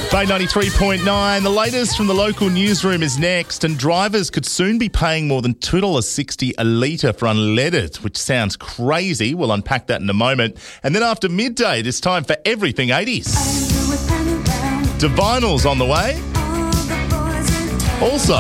Bay 93.9. The latest from the local newsroom is next, and drivers could soon be paying more than $2.60 a litre for unleaded, which sounds crazy. We'll unpack that in a moment. And then after midday, it's time for Everything 80s. Divinal's on the way. Also,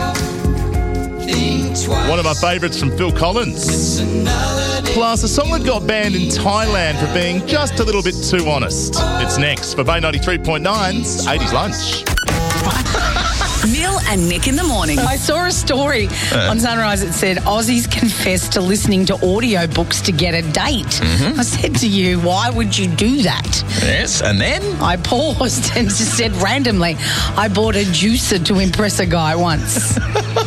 one of my favourites from Phil Collins. Plus, a song that got banned in Thailand for being just a little bit too honest. It's next for Bay 93.9's 80s Lunch. Neil and Nick in the morning. I saw a story on Sunrise that said Aussies confess to listening to audiobooks to get a date. I said to you, why would you do that? Yes, and then? I paused and just said randomly, I bought a juicer to impress a guy once.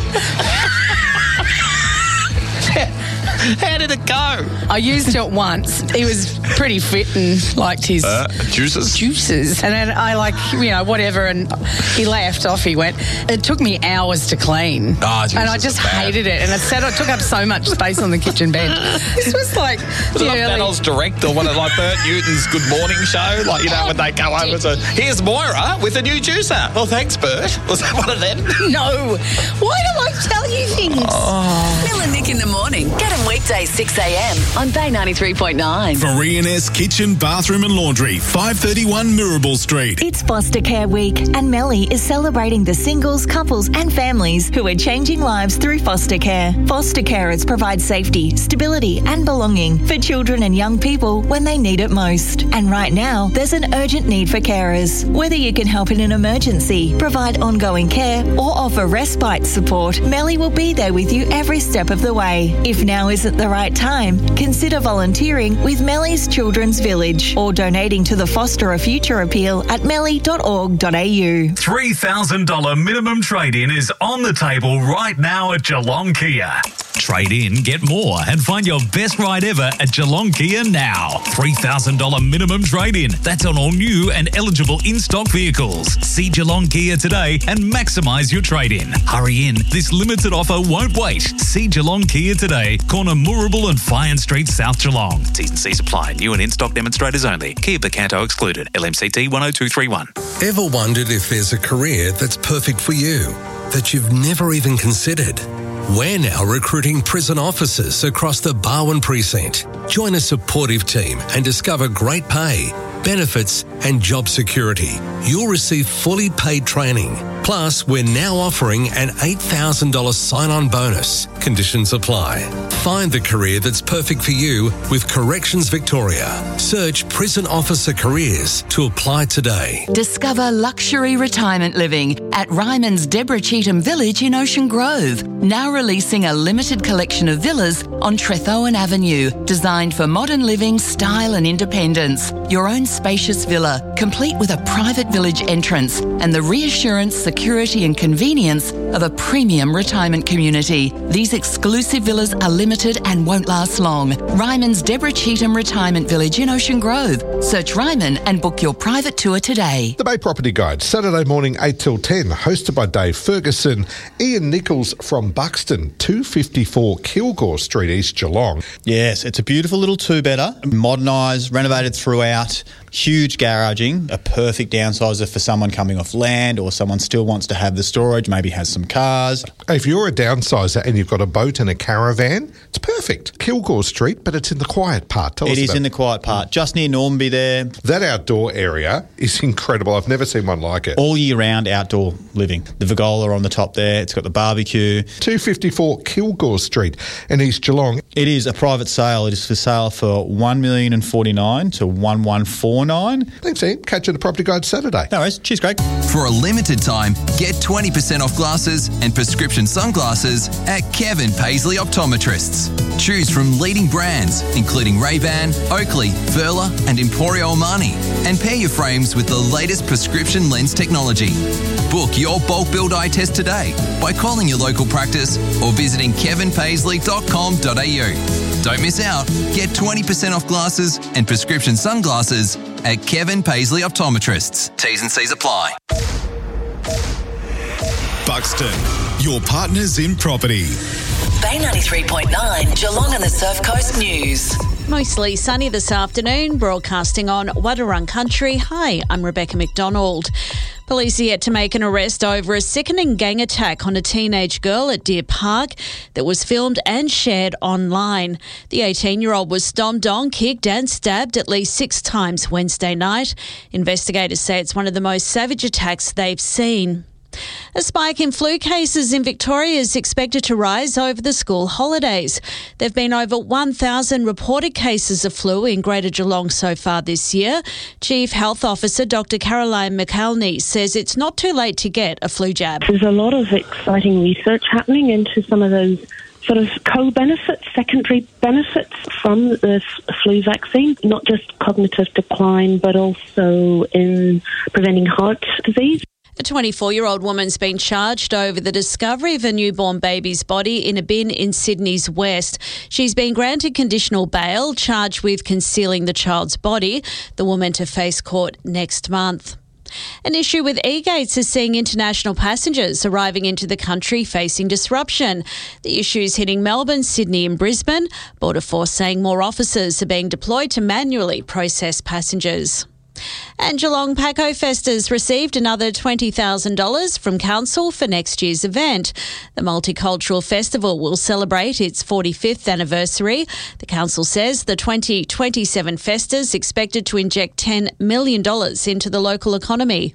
How did it go? I used it once. He was pretty fit and liked his juices. And then I whatever, and he left, off he went. It took me hours to clean. And I just hated it. And it took up so much space on the kitchen bed. This was like... Was it like Battles Direct or one of like Bert Newton's Good Morning show? Like, when they go over to... Here's Moira with a new juicer. Well, thanks, Bert. Was that one of them? No. Why do I tell you things? Neil and Nick in the morning. Get them weekdays 6 a.m. on Bay 93.9. For E&S Kitchen, Bathroom and Laundry, 531 Mirabel Street. It's Foster Care Week, and Melly is celebrating the singles, couples and families who are changing lives through foster care. Foster carers provide safety, stability and belonging for children and young people when they need it most. And right now, there's an urgent need for carers. Whether you can help in an emergency, provide ongoing care or offer respite support, Melly will be there with you every step of the way. If now isn't the right time, consider volunteering with Melly's Children's Village or donating to the Foster a Future appeal at melly.org.au. $3,000 minimum trade-in is on the table right now at Geelong Kia. Trade in, get more and find your best ride ever at Geelong Kia now. $3,000 minimum trade-in. That's on all new and eligible in-stock vehicles. See Geelong Kia today and maximise your trade-in. Hurry in. This limited offer won't wait. See Geelong Kia today. Corner Moorabool and Fyan Street, South Geelong. T's and C's apply. New and in-stock demonstrators only. Kia Picanto excluded. LMCT 10231. Ever wondered if there's a career that's perfect for you, that you've never even considered? We're now recruiting prison officers across the Barwon precinct. Join a supportive team and discover great pay, benefits and job security. You'll receive fully paid training. Plus, we're now offering an $8,000 sign-on bonus. Conditions apply. Find the career that's perfect for you with Corrections Victoria. Search Prison Officer Careers to apply today. Discover luxury retirement living at Ryman's Deborah Cheetham Village in Ocean Grove. Now releasing a limited collection of villas on Trethowan Avenue, designed for modern living, style and independence. Your own spacious villa, complete with a private village entrance and the reassurance, security and convenience of a premium retirement community. These exclusive villas are limited and won't last long. Ryman's Deborah Cheetham Retirement Village in Ocean Grove. Search Ryman and book your private tour today. The Bay Property Guide, Saturday morning 8 till 10, hosted by Dave Ferguson. Ian Nichols from Buxton, 254 Kilgore Street, East Geelong. Yes, it's a beautiful little two-bedder, modernised, renovated throughout, huge garaging, a perfect downsizer for someone coming off land or someone still wants to have the storage, maybe has some cars. If you're a downsizer and you've got a boat and a caravan, it's perfect. Kilgore Street, but it's in the quiet part. Tell us about it. It is in the quiet part, just near Normanby there. That outdoor area is incredible. I've never seen one like it. All year round outdoor living. The Vigola on the top there, it's got the barbecue. 254 Kilgore Street in East Geelong. It is a private sale. It is for sale for $1,049,000 to $1,149,000. Thanks, Ian. Catch you at the Property Guide Saturday. No worries. Cheers, Greg. For a limited time, get 20% off glasses and prescription sunglasses at Kevin Paisley Optometrists. Choose from leading brands including Ray-Ban, Oakley, Furla and Emporio Armani, and pair your frames with the latest prescription lens technology. Book your bulk build eye test today by calling your local practice or visiting kevinpaisley.com.au. Don't miss out. Get 20% off glasses and prescription sunglasses at Kevin Paisley Optometrists. T's and C's apply. Buxton, your partners in property. Bay 93.9, Geelong and the Surf Coast News. Mostly sunny this afternoon, broadcasting on Wadawurrung Country. Hi, I'm Rebecca McDonald. Police are yet to make an arrest over a sickening gang attack on a teenage girl at Deer Park that was filmed and shared online. The 18-year-old was stomped on, kicked and stabbed at least 6 times Wednesday night. Investigators say it's one of the most savage attacks they've seen. A spike in flu cases in Victoria is expected to rise over the school holidays. There have been over 1,000 reported cases of flu in Greater Geelong so far this year. Chief Health Officer Dr Caroline McElney says it's not too late to get a flu jab. There's a lot of exciting research happening into some of those sort of co-benefits, secondary benefits from the flu vaccine, not just cognitive decline, but also in preventing heart disease. A 24-year-old woman's been charged over the discovery of a newborn baby's body in a bin in Sydney's West. She's been granted conditional bail, charged with concealing the child's body. The woman to face court next month. An issue with e-gates is seeing international passengers arriving into the country facing disruption. The issue is hitting Melbourne, Sydney and Brisbane. Border Force saying more officers are being deployed to manually process passengers. And Geelong Paco Festas received another $20,000 from Council for next year's event. The Multicultural Festival will celebrate its 45th anniversary. The Council says the 2027 Festas expected to inject $10 million into the local economy.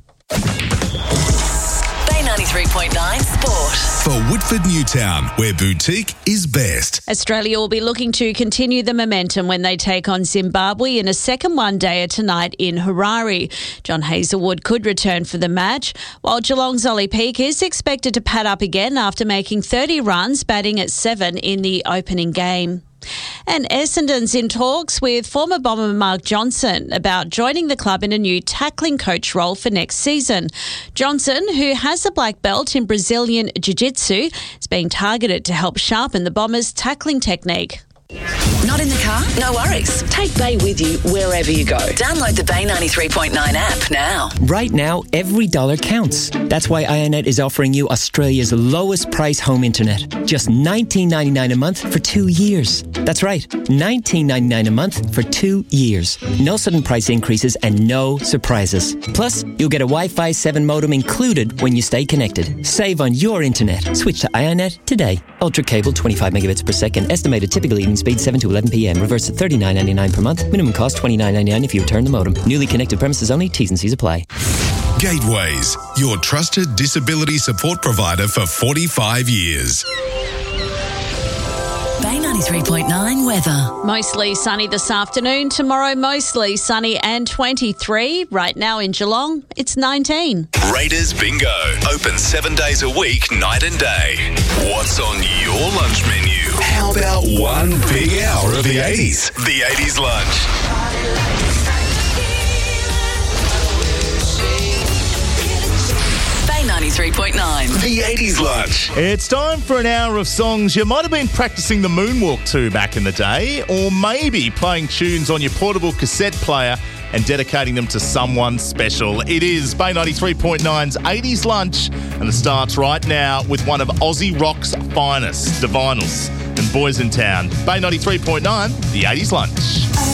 Bay 93.9 Sport. For Woodford Newtown, where boutique is best. Australia will be looking to continue the momentum when they take on Zimbabwe in a second one-dayer tonight in Harare. John Hazelwood could return for the match, while Geelong's Ollie Peake is expected to pad up again after making 30 runs, batting at 7 in the opening game. And Essendon's in talks with former Bomber Mark Johnson about joining the club in a new tackling coach role for next season. Johnson, who has a black belt in Brazilian Jiu-Jitsu, is being targeted to help sharpen the Bombers' tackling technique. Not in the car? No worries. Take Bay with you wherever you go. Download the Bay 93.9 app now. Right now, every dollar counts. That's why Ionet is offering you Australia's lowest price home internet. Just $19.99 a month for 2 years. That's right, $19.99 a month for 2 years. No sudden price increases and no surprises. Plus, you'll get a Wi-Fi 7 modem included when you stay connected. Save on your internet. Switch to Ionet today. Ultra cable, 25 megabits per second. Estimated typical evening speed 7 to 11 p.m. Reverse at $39.99 per month. Minimum cost $29.99 if you return the modem. Newly connected premises only. T's and C's apply. Gateways, your trusted disability support provider for 45 years. Bay 93.9 weather. Mostly sunny this afternoon. Tomorrow, mostly sunny and 23. Right now in Geelong, it's 19. Raiders Bingo. Open 7 days a week, night and day. What's on your lunch menu? How about one big hour of the 80s? The 80s lunch. Bay 93.9. The 80s lunch. It's time for an hour of songs you might have been practicing the moonwalk to back in the day, or maybe playing tunes on your portable cassette player and dedicating them to someone special. It is Bay 93.9's 80s lunch, and it starts right now with one of Aussie rock's finest, the Vinyls and Boys in Town. Bay 93.9, the 80s lunch.